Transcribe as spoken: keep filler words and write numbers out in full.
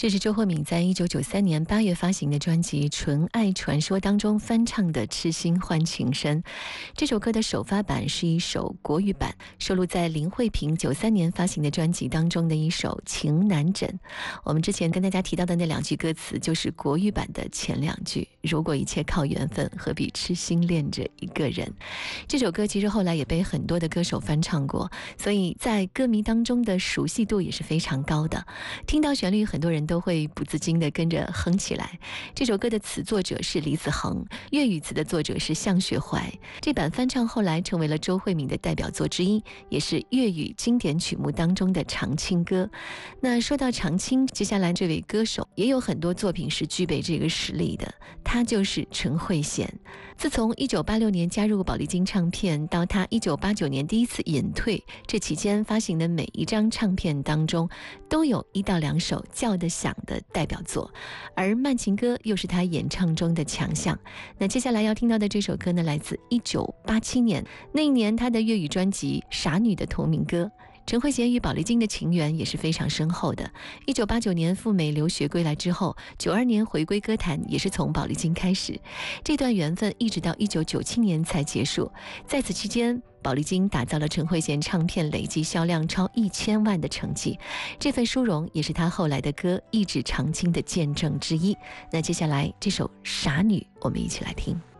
这是周慧敏在一九九三年八月发行的专辑《纯爱传说》当中翻唱的《痴心换情深》。这首歌的首发版是一首国语版，收录在林慧萍九三年发行的专辑当中的一首《情难枕》。我们之前跟大家提到的那两句歌词就是国语版的前两句，如果一切靠缘分，何必痴心恋着一个人。这首歌其实后来也被很多的歌手翻唱过，所以在歌迷当中的熟悉度也是非常高的。听到旋律，很多人都会不自禁地跟着哼起来。这首歌的词作者是李子恒，粤语词的作者是向雪怀。这版翻唱后来成为了周慧敏的代表作之一，也是粤语经典曲目当中的常青歌。那说到常青，接下来这位歌手也有很多作品是具备这个实力的，他就是陈慧娴。自从一九八六年加入宝丽金唱片，到他一九八九年第一次隐退，这期间发行的每一张唱片当中都有一到两首叫得响的代表作，而慢情歌又是他演唱中的强项。那接下来要听到的这首歌呢，来自一九八七年，那一年他的粤语专辑《傻女》的同名歌。陈慧娴与宝丽金的情缘也是非常深厚的。一九八九年赴美留学归来之后，九二年回归歌坛也是从宝丽金开始。这段缘分一直到一九九七年才结束。在此期间，宝丽金打造了陈慧娴唱片累计销量超一千万的成绩，这份殊荣也是她后来的歌一直长青的见证之一。那接下来这首《傻女》，我们一起来听。